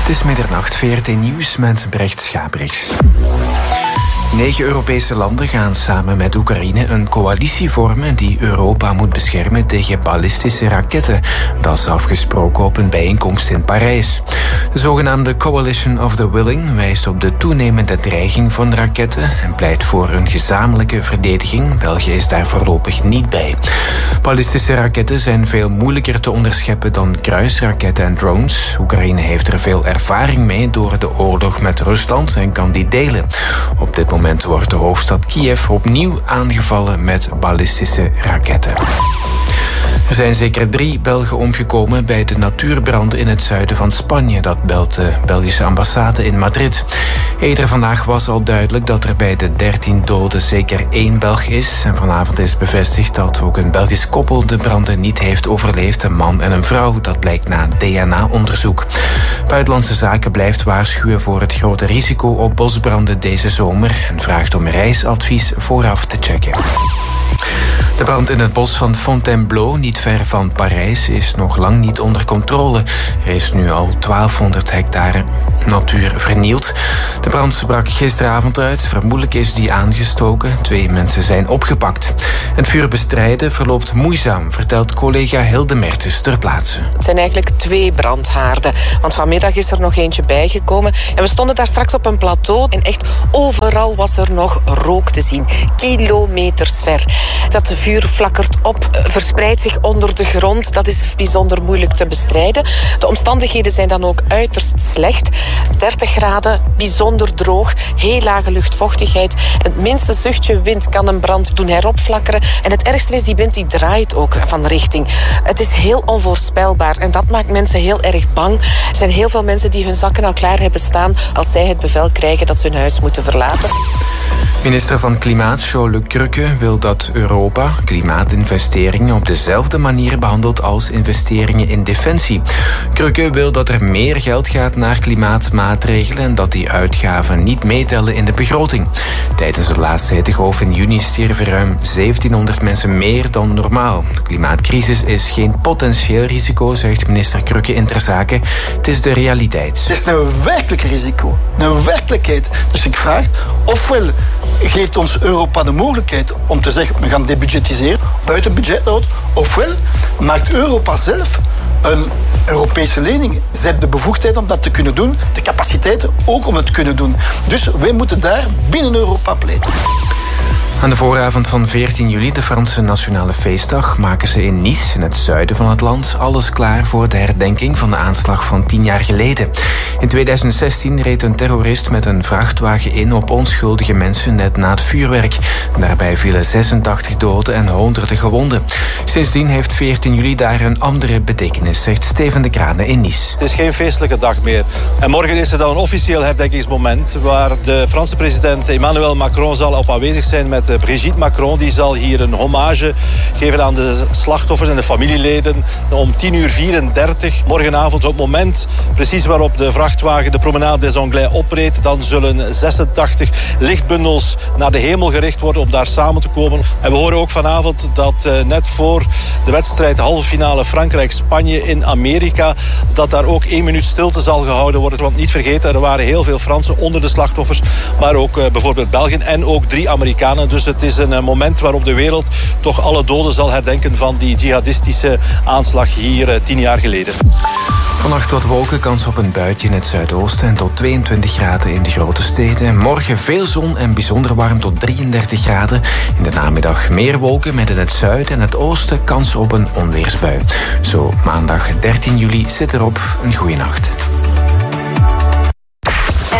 Het is middernacht, VRT Nieuws met Brecht Schabrichs. 9 Europese landen gaan samen met Oekraïne een coalitie vormen die Europa moet beschermen tegen ballistische raketten. Dat is afgesproken op een bijeenkomst in Parijs. De zogenaamde Coalition of the Willing wijst op de toenemende dreiging van raketten en pleit voor een gezamenlijke verdediging. België is daar voorlopig niet bij. Ballistische raketten zijn veel moeilijker te onderscheppen dan kruisraketten en drones. Oekraïne heeft er veel ervaring mee door de oorlog met Rusland en kan die delen. Op dit moment wordt de hoofdstad Kiev opnieuw aangevallen met ballistische raketten. Er zijn zeker 3 Belgen omgekomen bij de natuurbranden in het zuiden van Spanje. Dat meldt de Belgische ambassade in Madrid. Eerder vandaag was al duidelijk dat er bij de 13 doden zeker 1 Belg is. En vanavond is bevestigd dat ook een Belgisch koppel de branden niet heeft overleefd. Een man en een vrouw, dat blijkt na DNA-onderzoek. Buitenlandse Zaken blijft waarschuwen voor het grote risico op bosbranden deze zomer en vraagt om reisadvies vooraf te checken. De brand in het bos van Fontainebleau, niet ver van Parijs, is nog lang niet onder controle. Er is nu al 1200 hectare natuur vernield. De brand brak gisteravond uit. Vermoedelijk is die aangestoken. 2 mensen zijn opgepakt. Het vuur bestrijden verloopt moeizaam, vertelt collega Hilde Mertens ter plaatse. Het zijn eigenlijk 2 brandhaarden. Want vanmiddag is er nog eentje bijgekomen. En we stonden daar straks op een plateau. En echt overal was er nog rook te zien. Kilometers ver. Dat vuur flakkert op, verspreidt zich onder de grond. Dat is bijzonder moeilijk te bestrijden. De omstandigheden zijn dan ook uiterst slecht. 30 graden, bijzonder droog, heel lage luchtvochtigheid. Het minste zuchtje wind kan een brand doen heropflakkeren. En het ergste is, die wind die draait ook van richting. Het is heel onvoorspelbaar en dat maakt mensen heel erg bang. Er zijn heel veel mensen die hun zakken al klaar hebben staan als zij het bevel krijgen dat ze hun huis moeten verlaten. Minister van Klimaat, Jean-Luc Cruque, wil dat Europa klimaatinvesteringen op dezelfde manier behandelt als investeringen in defensie. Cruque wil dat er meer geld gaat naar klimaatmaatregelen en dat die uitgaven niet meetellen in de begroting. Tijdens de laatste hittegolf in juni stierven ruim 1700 mensen meer dan normaal. De klimaatcrisis is geen potentieel risico, zegt minister Cruque in Ter Zaken. Het is de realiteit. Het is een werkelijk risico, een werkelijkheid. Dus ik vraag, ofwel geeft ons Europa de mogelijkheid om te zeggen, we gaan debudgetiseren, buiten budget houden, ofwel maakt Europa zelf een Europese lening. Ze hebben de bevoegdheid om dat te kunnen doen, de capaciteiten ook om het te kunnen doen. Dus wij moeten daar binnen Europa pleiten. Aan de vooravond van 14 juli, de Franse Nationale Feestdag, maken ze in Nice, in het zuiden van het land, alles klaar voor de herdenking van de aanslag van 10 jaar geleden. In 2016 reed een terrorist met een vrachtwagen in op onschuldige mensen net na het vuurwerk. Daarbij vielen 86 doden en honderden gewonden. Sindsdien heeft 14 juli daar een andere betekenis, zegt Steven de Kraane in Nice. Het is geen feestelijke dag meer. En morgen is er dan een officieel herdenkingsmoment waar de Franse president Emmanuel Macron zal op aanwezig zijn met Brigitte Macron. Die zal hier een hommage geven aan de slachtoffers en de familieleden om 10:34. Morgenavond, op het moment precies waarop de vrachtwagen de Promenade des Anglais opreed, dan zullen 86 lichtbundels naar de hemel gericht worden om daar samen te komen. En we horen ook vanavond dat net voor de wedstrijd halve finale Frankrijk-Spanje in Amerika, dat daar ook 1 minuut stilte zal gehouden worden. Want niet vergeten, er waren heel veel Fransen onder de slachtoffers, maar ook bijvoorbeeld Belgen en ook 3 Amerikanen. Dus het is een moment waarop de wereld toch alle doden zal herdenken van die jihadistische aanslag hier 10 jaar geleden. Vannacht wat wolken, kans op een buitje in het zuidoosten en tot 22 graden in de grote steden. Morgen veel zon en bijzonder warm tot 33 graden. In de namiddag meer wolken met in het zuiden en het oosten kans op een onweersbui. Zo maandag 13 juli zit erop. Een goeie nacht.